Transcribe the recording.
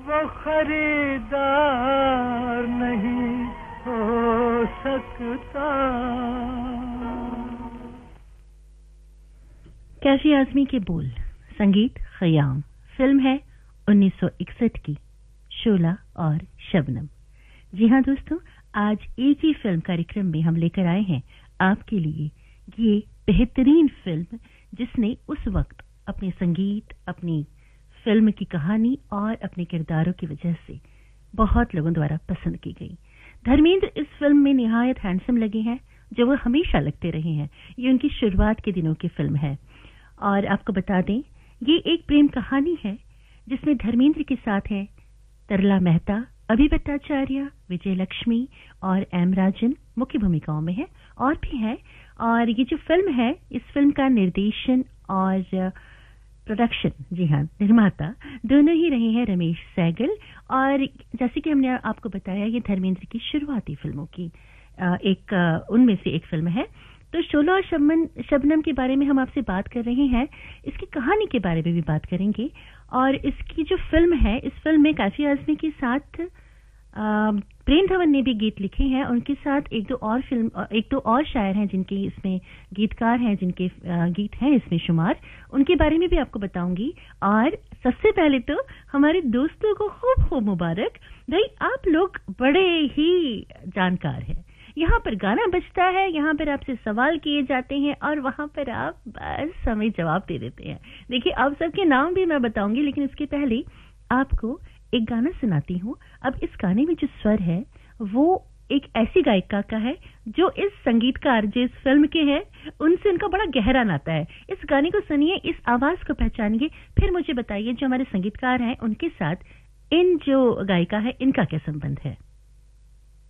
वो खरीदार नहीं हो सकता। कैफी आजमी के बोल, संगीत खयाम। फिल्म है 1961 की शोला और शबनम। जी हाँ दोस्तों, आज एक ही फिल्म कार्यक्रम में हम लेकर आए हैं आपके लिए ये बेहतरीन फिल्म जिसने उस वक्त अपने संगीत, अपनी फिल्म की कहानी और अपने किरदारों की वजह से बहुत लोगों द्वारा पसंद की गई। धर्मेंद्र इस फिल्म में निहायत हैंडसम लगे हैं, जो वो हमेशा लगते रहे हैं। ये उनकी शुरुआत के दिनों की फिल्म है और आपको बता दें ये एक प्रेम कहानी है जिसमें धर्मेंद्र के साथ हैं तरला मेहता, अभि भट्टाचार्य, विजय लक्ष्मी और एम राजन मुख्य भूमिकाओं में है और भी है। और ये जो फिल्म है, इस फिल्म का निर्देशन और प्रोडक्शन, जी हाँ निर्माता दोनों ही रहे हैं रमेश सहगल। और जैसे कि हमने आपको बताया ये धर्मेंद्र की शुरुआती फिल्मों की उनमें से एक फिल्म है। तो शोला और शबनम के बारे में हम आपसे बात कर रहे हैं, इसकी कहानी के बारे में भी बात करेंगे। और इसकी जो फिल्म है, इस फिल्म में कैफी आजमी के साथ प्रेम धवन ने भी गीत लिखे हैं। उनके साथ एक दो और शायर हैं जिनके इसमें गीतकार हैं, जिनके गीत हैं इसमें शुमार। उनके बारे में भी आपको बताऊंगी। और सबसे पहले तो हमारे दोस्तों को खूब खूब मुबारक भाई, आप लोग बड़े ही जानकार हैं। यहाँ पर गाना बजता है, यहाँ पर आपसे सवाल किए जाते हैं और वहां पर आप बस हमें जवाब दे देते हैं। देखिए आप सबके नाम भी मैं बताऊंगी, लेकिन इसके पहले आपको एक गाना सुनाती हूँ। अब इस गाने में जो स्वर है वो एक ऐसी गायिका का है जो इस संगीतकार, जो इस फिल्म के हैं, उनसे उनका बड़ा गहरा नाता है। इस गाने को सुनिए, इस आवाज को पहचानिए, फिर मुझे बताइए जो हमारे संगीतकार हैं उनके साथ इन जो गायिका है इनका क्या संबंध है।